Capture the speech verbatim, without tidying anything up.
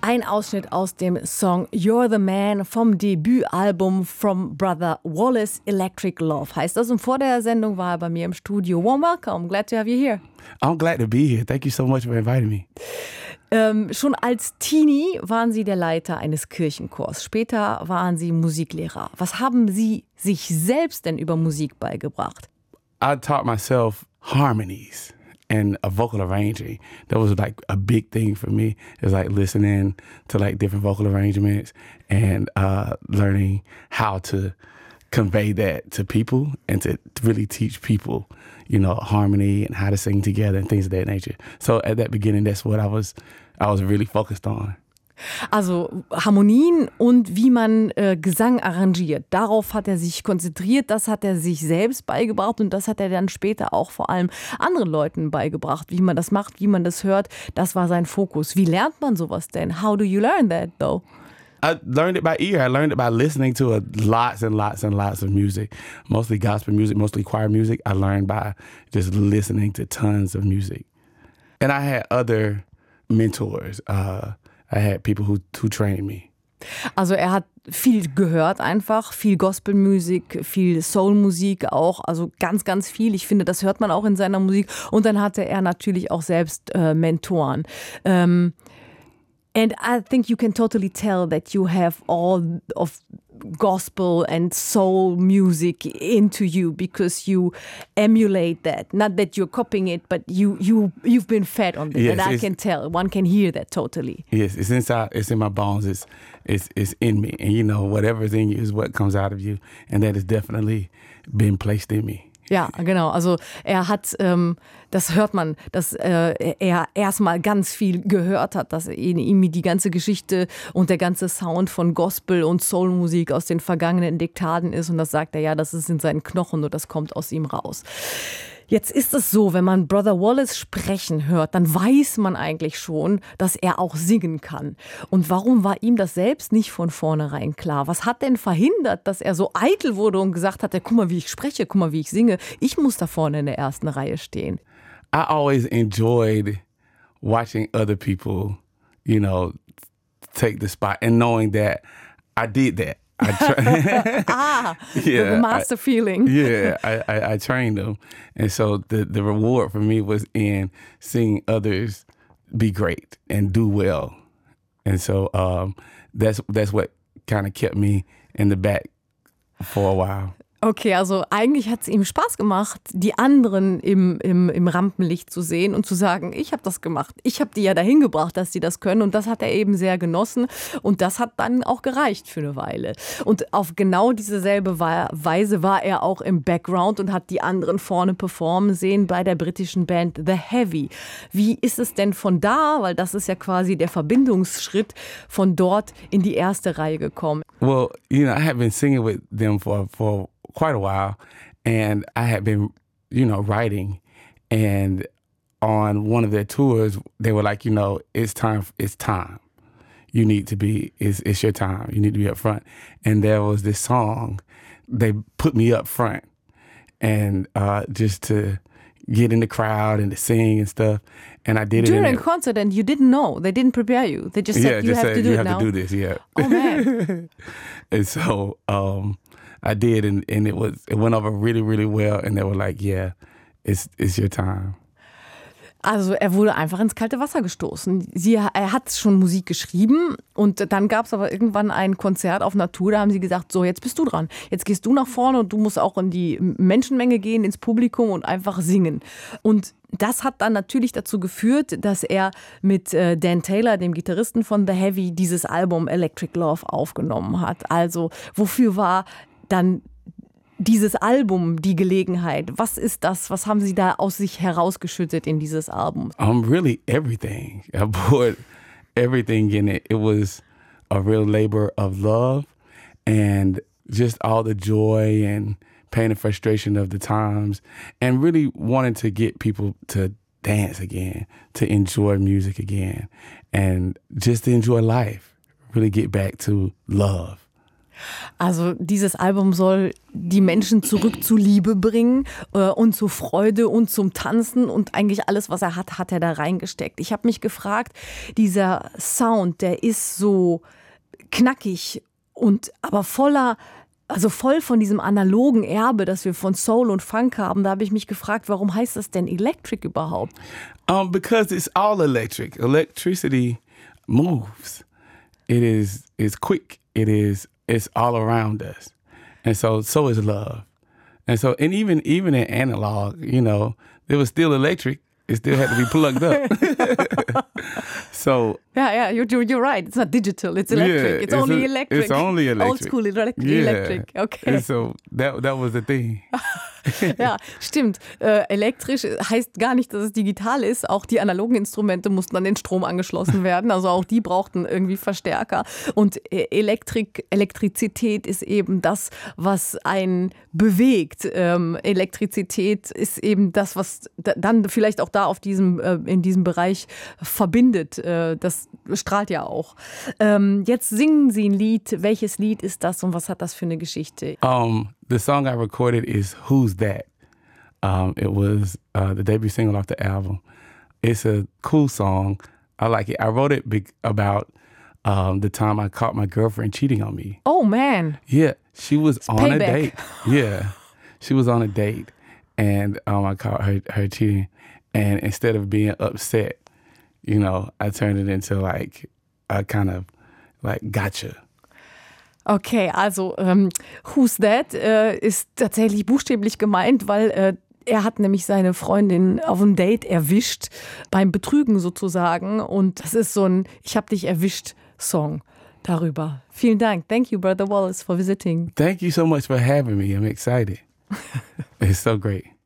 Ein Ausschnitt aus dem Song You're the Man vom Debütalbum From Brother Wallace, Electric Love heißt das. Und vor der Sendung war er bei mir im Studio. Warm welcome, glad to have you here. I'm glad to be here. Thank you so much for inviting me. Ähm, schon als Teenie waren Sie der Leiter eines Kirchenchors. Später waren Sie Musiklehrer. Was haben Sie sich selbst denn über Musik beigebracht? I taught myself harmonies and a vocal arranging. That was like a big thing for me. It was like listening to like different vocal arrangements and uh, learning how to convey that to people and to really teach people, you know, harmony and how to sing together and things of that nature. So at that beginning, that's what I was, I was really focused on. Also Harmonien und wie man äh, Gesang arrangiert. Darauf hat er sich konzentriert, das hat er sich selbst beigebracht und das hat er dann später auch vor allem anderen Leuten beigebracht. Wie man das macht, wie man das hört, das war sein Fokus. Wie lernt man sowas denn? How do you learn that though? I learned it by ear. I learned it by listening to a, lots and lots and lots of music, mostly gospel music, mostly choir music. I learned by just listening to tons of music. And I had other mentors. Uh, I had people who, who trained me. Also er hat viel gehört einfach, viel Gospelmusik, viel Soulmusik auch, also ganz, ganz viel. Ich finde, das hört man auch in seiner Musik. Und dann hatte er natürlich auch selbst äh, Mentoren. Ähm, and I think you can totally tell that you have all of gospel and soul music into you because you emulate that. Not that you're copying it, but you you you've been fed on it, yes, and I can tell. One can hear that totally. Yes, it's inside. It's in my bones. It's it's it's in me, and you know whatever's in you is what comes out of you, and that has definitely been placed in me. Ja, genau. Also er hat, ähm, das hört man, dass äh, er erstmal ganz viel gehört hat, dass ihn, ihm die ganze Geschichte und der ganze Sound von Gospel und Soulmusik aus den vergangenen Dektaden ist. Und das sagt er ja, das ist in seinen Knochen und das kommt aus ihm raus. Jetzt ist es so, wenn man Brother Wallace sprechen hört, dann weiß man eigentlich schon, dass er auch singen kann. Und warum war ihm das selbst nicht von vornherein klar? Was hat denn verhindert, dass er so eitel wurde und gesagt hat, ja, guck mal, wie ich spreche, guck mal, wie ich singe. Ich muss da vorne in der ersten Reihe stehen. I always enjoyed watching other people, you know, take the spot and knowing that I did that. I tra- ah, yeah, the master I, feeling. Yeah, I, I, I trained them. And so the, the reward for me was in seeing others be great and do well. And so um, that's that's what kind of kept me in the back for a while. Okay, also eigentlich hat es ihm Spaß gemacht, die anderen im, im, im Rampenlicht zu sehen und zu sagen, ich habe das gemacht. Ich habe die ja dahin gebracht, dass die das können und das hat er eben sehr genossen und das hat dann auch gereicht für eine Weile. Und auf genau dieselbe Weise war er auch im Background und hat die anderen vorne performen sehen bei der britischen Band The Heavy. Wie ist es denn von da, weil das ist ja quasi der Verbindungsschritt, von dort in die erste Reihe gekommen? Well, you know, I have been singing with them for, for quite a while, and I had been, you know, writing, and on one of their tours, they were like, you know, it's time, it's time. You need to be, it's, it's your time. You need to be up front. And there was this song, they put me up front, and uh, just to get in the crowd and to sing and stuff, and I did During it. During a concert, and you didn't know, they didn't prepare you. They just said, yeah, you just have said, to do you it have now. to do this, yeah. Oh, man. And so, um, I did, and, and it was it went over really, really well. And they were like, yeah, it's it's your time. Also er wurde einfach ins kalte Wasser gestoßen. Sie, er hat schon Musik geschrieben und dann gab es aber irgendwann ein Konzert auf Natur, da haben sie gesagt, so jetzt bist du dran. Jetzt gehst du nach vorne und du musst auch in die Menschenmenge gehen, ins Publikum und einfach singen. Und das hat dann natürlich dazu geführt, dass er mit Dan Taylor, dem Gitarristen von The Heavy, dieses Album Electric Love aufgenommen hat. Also wofür war dann dieses Album die Gelegenheit? Was ist das? Was haben Sie da aus sich herausgeschüttet in dieses Album? Um, really everything. I poured everything in it. It was a real labor of love and just all the joy and pain and frustration of the times and really wanting to get people to dance again, to enjoy music again and just to enjoy life, really get back to love. Also dieses Album soll die Menschen zurück zu Liebe bringen äh, und zu Freude und zum Tanzen und eigentlich alles, was er hat, hat er da reingesteckt. Ich habe mich gefragt, dieser Sound, der ist so knackig und aber voller, also voll von diesem analogen Erbe, das wir von Soul und Funk haben. Da habe ich mich gefragt, warum heißt das denn Electric überhaupt? Um, because it's all electric. Electricity moves. It is is quick. It is it's all around us, and so so is love, and so and even even in analog, you know, it was still electric. It still had to be plugged up. So yeah, yeah, you're you're right. It's not digital. It's electric. Yeah, it's, it's only a, electric. It's only electric. Old school electric. Yeah. electric. Okay. And so that that was the thing. Ja, stimmt. Äh, elektrisch heißt gar nicht, dass es digital ist. Auch die analogen Instrumente mussten an den Strom angeschlossen werden. Also auch die brauchten irgendwie Verstärker. Und Elektrik, Elektrizität ist eben das, was einen bewegt. Ähm, Elektrizität ist eben das, was dann vielleicht auch da auf diesem, äh, in diesem Bereich verbindet. Äh, das strahlt ja auch. Ähm, jetzt singen Sie ein Lied. Welches Lied ist das und was hat das für eine Geschichte? Um, the song I recorded is Who's That? Um, it was uh, the debut single off the album. It's a cool song. I like it. I wrote it be- about um, the time I caught my girlfriend cheating on me. Oh, man. Yeah, she was It's on payback. a date. Yeah, she was on a date, and um, I caught her her cheating. And instead of being upset, you know, I turned it into like a kind of like gotcha. Okay, also ähm, Who's That äh, ist tatsächlich buchstäblich gemeint, weil äh, er hat nämlich seine Freundin auf einem Date erwischt, beim Betrügen sozusagen. Und das ist so ein Ich hab dich erwischt Song darüber. Vielen Dank. Thank you, Brother Wallace, for visiting. Thank you so much for having me. I'm excited. It's so great.